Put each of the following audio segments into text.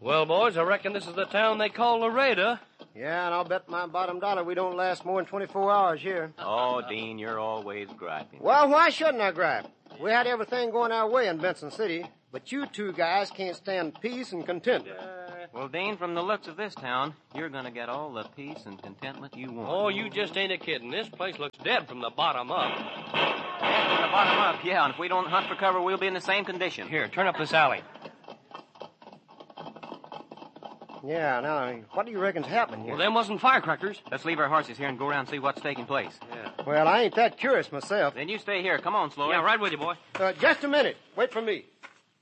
Well, boys, I reckon this is the town they call Laredo. Yeah, and I'll bet my bottom dollar we don't last more than 24 hours here. Oh, Dean, you're always griping. Well, why shouldn't I gripe? We had everything going our way in Benson City, but you two guys can't stand peace and contentment. Well, Dean, from the looks of this town, you're going to get all the peace and contentment you want. Oh, you just ain't a kidding. This place looks dead from the bottom up. Dead from the bottom up, yeah, and if we don't hunt for cover, we'll be in the same condition. Here, turn up this alley. Yeah, now, what do you reckon's happening here? Well, them wasn't firecrackers. Let's leave our horses here and go around and see what's taking place. Yeah. Well, I ain't that curious myself. Then you stay here. Come on, Slowy. Yeah, right with you, boy. Just a minute. Wait for me.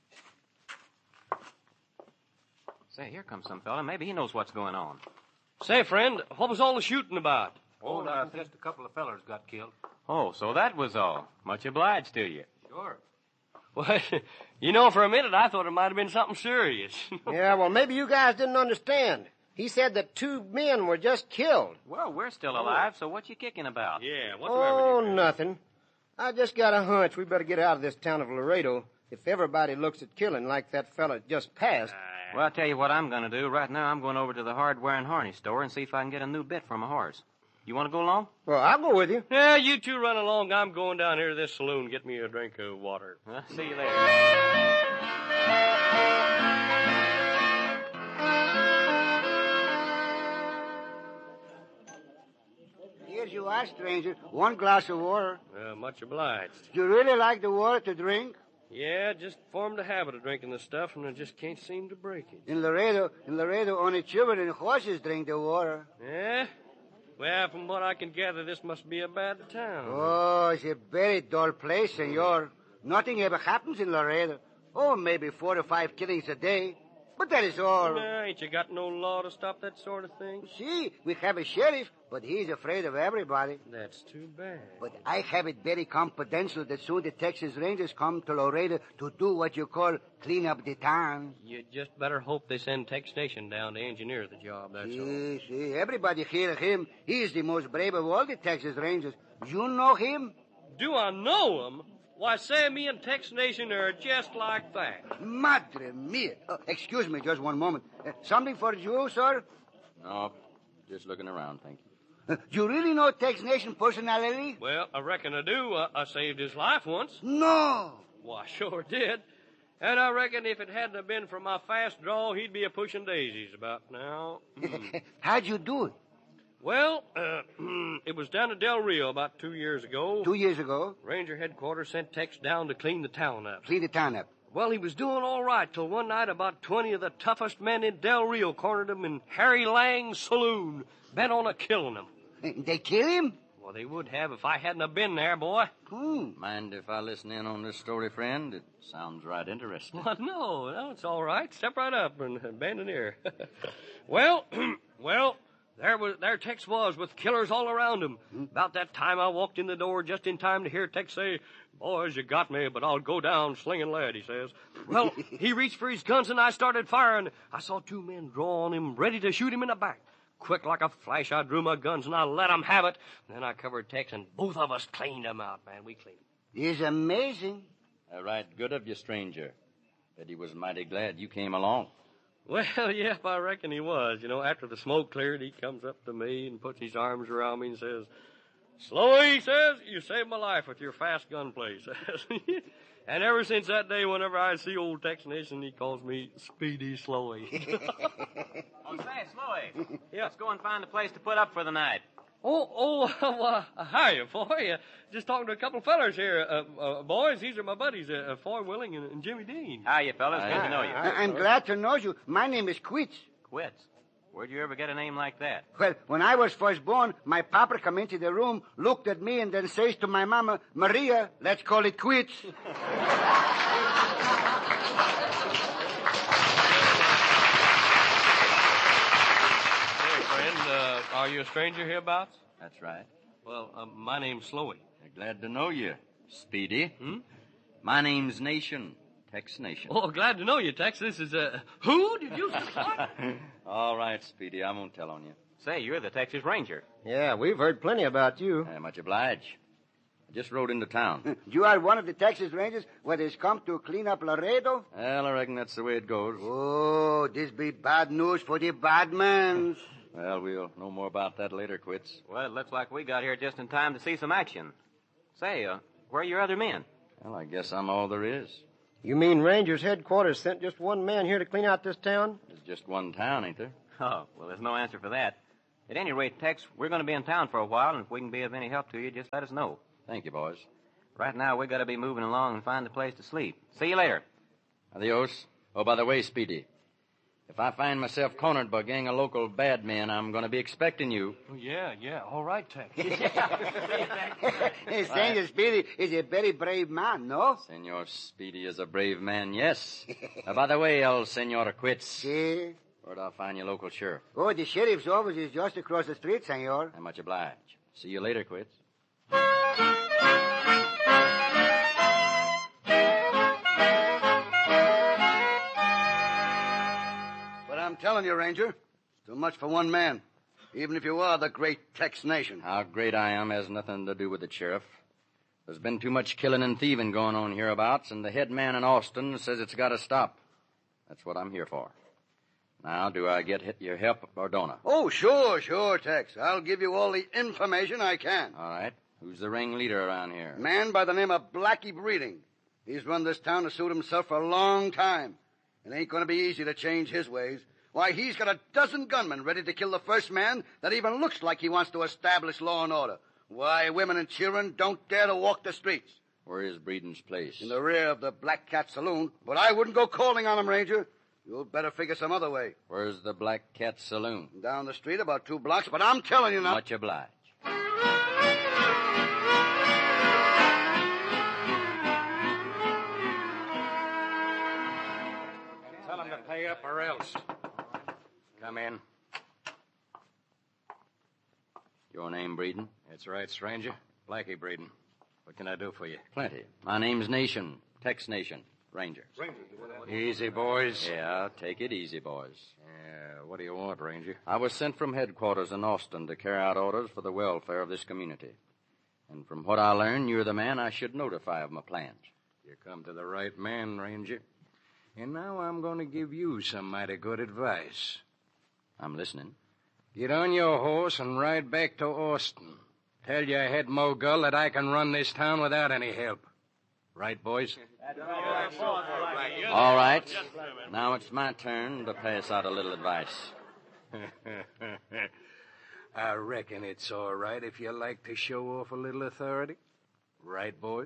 Say, here comes some fella. Maybe he knows what's going on. Say, friend, what was all the shooting about? Oh, just a couple of fellers got killed. Oh, so that was all. Much obliged to you. Sure. Well, you know, for a minute I thought it might have been something serious. Yeah, well, maybe you guys didn't understand. He said that 2 men were just killed. Well, we're still alive, so what you kicking about? Yeah, what's the matter with you? Oh, nothing. I just got a hunch we better get out of this town of Laredo if everybody looks at killing like that fella just passed. Well, I'll tell you what I'm going to do. Right now, I'm going over to the hardware and harness store and see if I can get a new bit for my horse. You want to go along? Well, I'll go with you. Yeah, you two run along. I'm going down here to this saloon and get me a drink of water. See you later. Here you are, stranger. 1 glass of water. Much obliged. Do you really like the water to drink? Yeah, just formed a habit of drinking this stuff, and I just can't seem to break it. In Laredo, only children and horses drink the water. Yeah? Well, from what I can gather, this must be a bad town. Oh, it's a very dull place, senor. Nothing ever happens in Laredo. Oh, maybe 4 or 5 killings a day. But that is all. Ain't you got no law to stop that sort of thing? See, we have a sheriff, but he's afraid of everybody. That's too bad. But I have it very confidential that soon the Texas Rangers come to Laredo to do what you call clean up the town. You just better hope they send Tex Nation down to engineer the job, that's all. See, everybody hear him. He is the most brave of all the Texas Rangers. You know him? Do I know him? Why, say, me and Tex Nation are just like that. Madre mia. Excuse me just one moment. Something for you, sir? No, just looking around, thank you. You really know Tex Nation personality? Well, I reckon I do. I saved his life once. No. Well, I sure did. And I reckon if it hadn't have been for my fast draw, he'd be a-pushing daisies about now. How'd you do it? Well, it was down at Del Rio about 2 years ago. 2 years ago? Ranger headquarters sent Tex down to clean the town up. Clean the town up. Well, he was doing all right till one night about 20 of the toughest men in Del Rio cornered him in Harry Lang's saloon, bent on killing him. They kill him? Well, they would have if I hadn't have been there, boy. Mind if I listen in on this story, friend? It sounds right interesting. Well, no, it's all right. Step right up and bend an ear. Well, there Tex was with killers all around him. About that time I walked in the door just in time to hear Tex say, "Boys, you got me, but I'll go down slinging lead," he says. Well, he reached for his guns and I started firing. I saw 2 men draw on him, ready to shoot him in the back. Quick like a flash, I drew my guns and I let 'em have it. Then I covered Tex and both of us cleaned him out, man. We cleaned him. It's amazing. Right good of you, stranger. Bet he was mighty glad you came along. Well, yep, I reckon he was. You know, after the smoke cleared, he comes up to me and puts his arms around me and says, "Slowy," he says, "you saved my life with your fast gunplay," he says. And ever since that day, whenever I see old Tex Nation, he calls me Speedy Slowy. Oh, say, Slowy. Yeah. Let's go and find a place to put up for the night. Hiya, Foy. Just talking to a couple of fellers here. Boys, these are my buddies, Foy Willing and Jimmy Dean. Hiya, fellas. Good to know you. I'm glad to know you. My name is Quits. Quits? Where'd you ever get a name like that? Well, when I was first born, my papa come into the room, looked at me, and then says to my mama, "Maria, let's call it quits." Are you a stranger hereabouts? That's right. Well, my name's Slowy. Glad to know you, Speedy. My name's Nation, Tex Nation. Oh, glad to know you, Tex. This is, who did you say what? All right, Speedy, I won't tell on you. Say, you're the Texas Ranger. Yeah, we've heard plenty about you. Much obliged. I just rode into town. You are one of the Texas Rangers what has come to clean up Laredo? Well, I reckon that's the way it goes. Oh, this be bad news for the bad man. Well, we'll know more about that later, Quits. Well, it looks like we got here just in time to see some action. Say, where are your other men? Well, I guess I'm all there is. You mean Rangers headquarters sent just one man here to clean out this town? There's just one town, ain't there? Oh, well, there's no answer for that. At any rate, Tex, we're going to be in town for a while, and if we can be of any help to you, just let us know. Thank you, boys. Right now, we got to be moving along and find a place to sleep. See you later. Adios. Oh, by the way, Speedy, if I find myself cornered by a gang of local bad men, I'm going to be expecting you. Oh, yeah. All right, Tex. Senor Speedy is a very brave man, no? Senor Speedy is a brave man, yes. By the way, El Senor Quits. Si. Where'd I find your local sheriff? Oh, the sheriff's office is just across the street, senor. I'm much obliged. See you later, Quits. But I'm telling you, Ranger, it's too much for one man, even if you are the great Tex Nation. How great I am has nothing to do with it, Sheriff. There's been too much killing and thieving going on hereabouts, and the head man in Austin says it's got to stop. That's what I'm here for. Now, do I get your help or don't I? Oh, sure, Tex. I'll give you all the information I can. All right. Who's the ringleader around here? A man by the name of Blackie Breeding. He's run this town to suit himself for a long time. It ain't going to be easy to change his ways. Why, he's got a dozen gunmen ready to kill the first man that even looks like he wants to establish law and order. Why, women and children don't dare to walk the streets. Where is Breeden's place? In the rear of the Black Cat Saloon. But I wouldn't go calling on him, Ranger. You'll better figure some other way. Where's the Black Cat Saloon? Down the street about 2 blocks, but I'm telling you now. Much obliged. Tell him to pay up or else. Come in. Your name, Breeden? That's right, stranger. Blackie Breeden. What can I do for you? Plenty. My name's Nation. Tex Nation. Rangers. Easy, boys. Yeah, take it easy, boys. Yeah, what do you want, Ranger? I was sent from headquarters in Austin to carry out orders for the welfare of this community. And from what I learned, you're the man I should notify of my plans. You come to the right man, Ranger. And now I'm going to give you some mighty good advice. I'm listening. Get on your horse and ride back to Austin. Tell your head mogul that I can run this town without any help. Right, boys? All right. Now it's my turn to pass out a little advice. I reckon it's all right if you like to show off a little authority. Right, boys?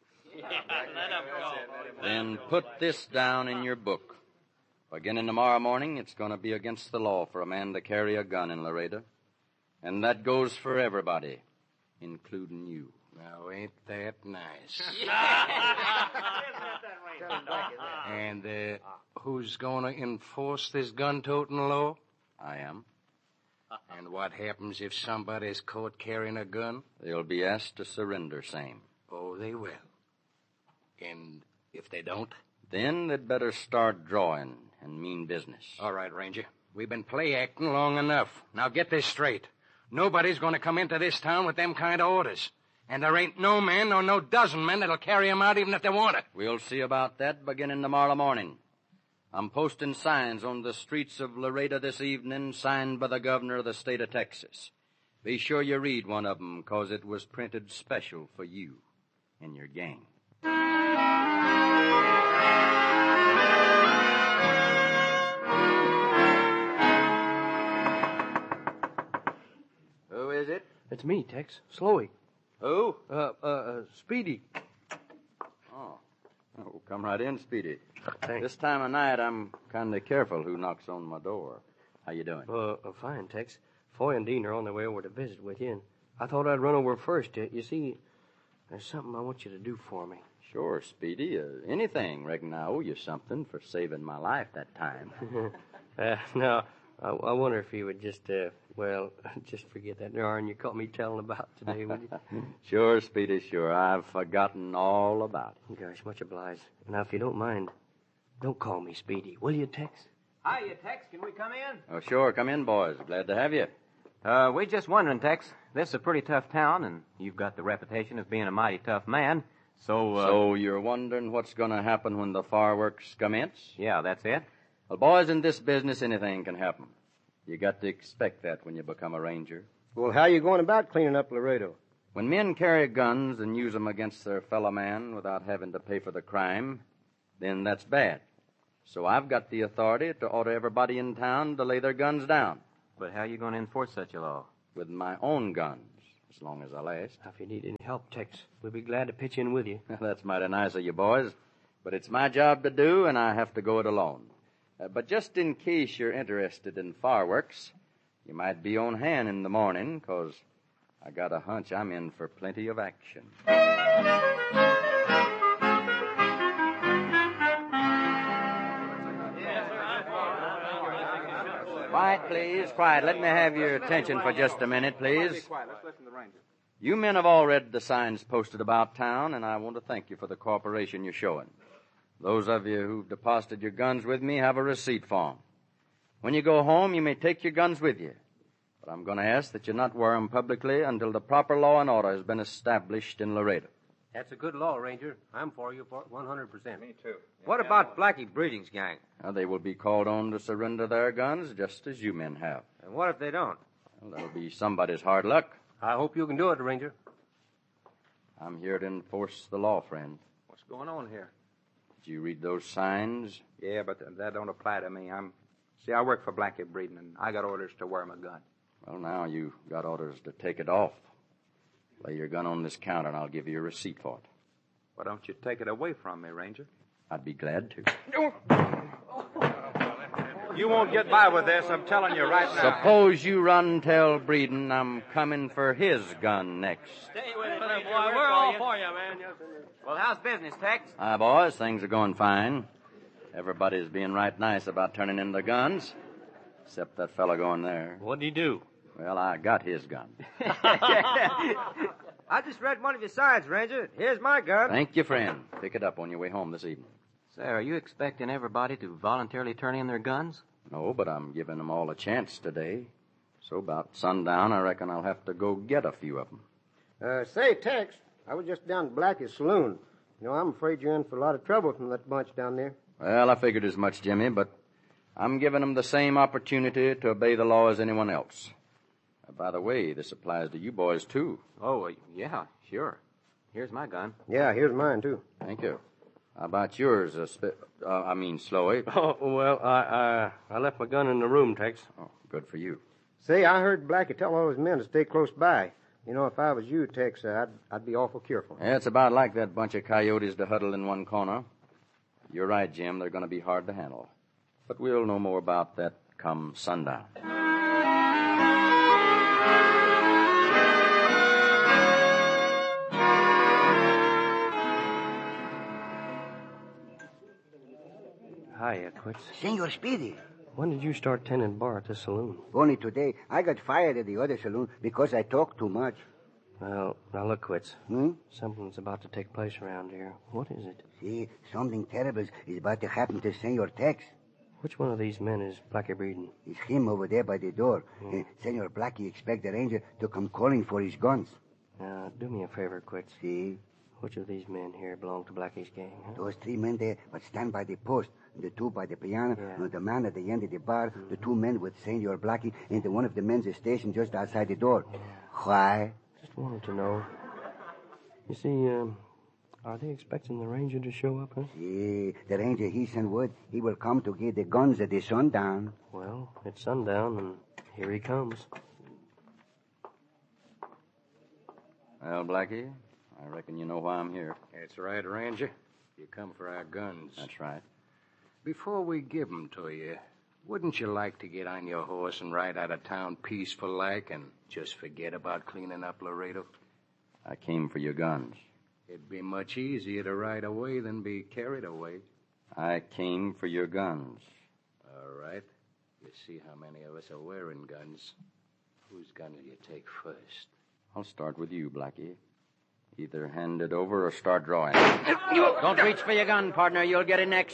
Then put this down in your book. Beginning tomorrow morning, it's going to be against the law for a man to carry a gun in Laredo. And that goes for everybody, including you. Now, ain't that nice? And who's going to enforce this gun-toting law? I am. And what happens if somebody's caught carrying a gun? They'll be asked to surrender same. Oh, they will. And if they don't? Then they'd better start drawing and mean business. All right, Ranger. We've been play-acting long enough. Now get this straight. Nobody's going to come into this town with them kind of orders. And there ain't no man or no dozen men that'll carry 'em out even if they want it. We'll see about that beginning tomorrow morning. I'm posting signs on the streets of Laredo this evening, signed by the governor of the state of Texas. Be sure you read one of 'em, 'cause it was printed special for you and your gang. Who is it? It's me, Tex. Slowy. Who? Speedy. Oh, come right in, Speedy. Thanks. This time of night, I'm kind of careful who knocks on my door. How you doing? Fine, Tex. Foy and Dean are on their way over to visit with you, and I thought I'd run over first. You see, there's something I want you to do for me. Sure, Speedy. Anything. Reckon I owe you something for saving my life that time. Now, I wonder if you would just, just forget that yarn you caught me telling about today, would you? Sure, Speedy, sure. I've forgotten all about it. Gosh, much obliged. Now, if you don't mind, don't call me Speedy, will you, Tex? Hiya, Tex. Can we come in? Oh, sure. Come in, boys. Glad to have you. We're just wondering, Tex. This is a pretty tough town, and you've got the reputation of being a mighty tough man. So you're wondering what's going to happen when the fireworks commence? Yeah, that's it. Well, boys, in this business, anything can happen. You got to expect that when you become a ranger. Well, how you going about cleaning up Laredo? When men carry guns and use them against their fellow man without having to pay for the crime, then that's bad. So I've got the authority to order everybody in town to lay their guns down. But how are you going to enforce such a law? With my own guns, as long as I last. If you need any help, Tex, we'll be glad to pitch in with you. That's mighty nice of you, boys. But it's my job to do, and I have to go it alone. But just in case you're interested in fireworks, you might be on hand in the morning, 'cause I got a hunch I'm in for plenty of action. Quiet, please. Quiet. Let me have your attention for just a minute, please. You men have all read the signs posted about town, and I want to thank you for the cooperation you're showing. Those of you who've deposited your guns with me have a receipt form. When you go home, you may take your guns with you. But I'm going to ask that you not wear them publicly until the proper law and order has been established in Laredo. That's a good law, Ranger. I'm for you for 100%. Me too. What about Blackie Breeding's gang? Now, they will be called on to surrender their guns just as you men have. And what if they don't? Well, that'll be somebody's hard luck. I hope you can do it, Ranger. I'm here to enforce the law, friend. What's going on here? Did you read those signs? Yeah, but that don't apply to me. I work for Blackie Breeden, and I got orders to wear my gun. Well, now you got orders to take it off. Lay your gun on this counter, and I'll give you a receipt for it. Why don't you take it away from me, Ranger? I'd be glad to. You won't get by with this, I'm telling you right now. Suppose you run tell Breeden I'm coming for his gun next. Stay with it, boy. We're all for you, man. Well, how's business, Tex? Hi, boys. Things are going fine. Everybody's being right nice about turning in their guns. Except that fella going there. What'd he do? Well, I got his gun. I just read one of your signs, Ranger. Here's my gun. Thank you, friend. Pick it up on your way home this evening. Say, are you expecting everybody to voluntarily turn in their guns? No, but I'm giving them all a chance today. So about sundown, I reckon I'll have to go get a few of them. Say, Tex, I was just down at Blackie's saloon. You know, I'm afraid you're in for a lot of trouble from that bunch down there. Well, I figured as much, Jimmy, but I'm giving them the same opportunity to obey the law as anyone else. By the way, this applies to you boys, too. Oh, yeah, sure. Here's my gun. Yeah, here's mine, too. Thank you. How about yours, Slowey? Oh, well, I left my gun in the room, Tex. Oh, good for you. Say, I heard Blackie tell all his men to stay close by. You know, if I was you, Tex, I'd be awful careful. Yeah, it's about like that bunch of coyotes to huddle in one corner. You're right, Jim. They're going to be hard to handle. But we'll know more about that come sundown. Hiya, Quits. Senor Speedy. When did you start tending bar at this saloon? Only today. I got fired at the other saloon because I talked too much. Well, now look, Quits. Hmm? Something's about to take place around here. What is it? See, something terrible is about to happen to Senor Tex. Which one of these men is Blackie Breeden? It's him over there by the door. Senor Blackie expects the ranger to come calling for his guns. Now, do me a favor, Quits. See? Which of these men here belong to Blackie's gang, huh? Those three men there but stand by the post. The two by the piano, and the man at the end of the bar, the two men with Senor Blackie, and one of the men's is stationed just outside the door. Why? Just wanted to know. You see, are they expecting the ranger to show up, huh? See, the ranger, he sent word he will come to get the guns at the sundown. Well, it's sundown, and here he comes. Well, Blackie, I reckon you know why I'm here. That's right, Ranger. You come for our guns. That's right. Before we give 'em to you, wouldn't you like to get on your horse and ride out of town peaceful-like and just forget about cleaning up Laredo? I came for your guns. It'd be much easier to ride away than be carried away. I came for your guns. All right. You see how many of us are wearing guns. Whose gun will you take first? I'll start with you, Blackie. Either hand it over or start drawing. Don't reach for your gun, partner. You'll get it next.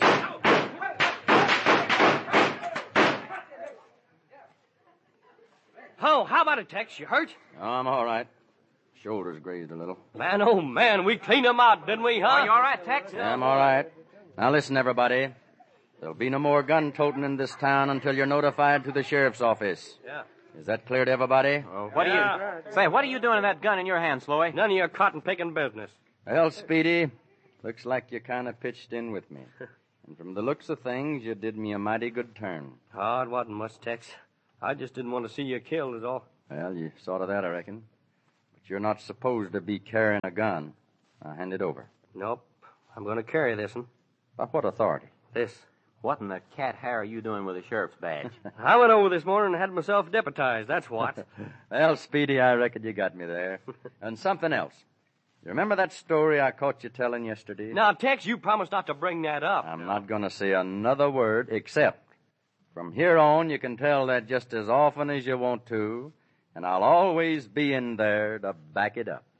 Oh, how about it, Tex? You hurt? Oh, I'm all right. Shoulders grazed a little. Man, oh, man, we cleaned him out, didn't we, huh? Are you all right, Tex? Yeah, I'm all right. Now listen, everybody. There'll be no more gun toting in this town until you're notified to the sheriff's office. Yeah. Is that clear to everybody? What are you doing with that gun in your hand, Sloey? None of your cotton-picking business. Well, Speedy, looks like you kind of pitched in with me. And from the looks of things, you did me a mighty good turn. Oh, it wasn't much, Tex. I just didn't want to see you killed, is all. Well, you saw to that, I reckon. But you're not supposed to be carrying a gun. Now, hand it over. Nope. I'm going to carry this one. By what authority? This. What in the cat hair are you doing with a sheriff's badge? I went over this morning and had myself deputized, that's what. Well, Speedy, I reckon you got me there. And something else. You remember that story I caught you telling yesterday? Now, Tex, you promised not to bring that up. I'm not going to say another word except from here on you can tell that just as often as you want to, and I'll always be in there to back it up.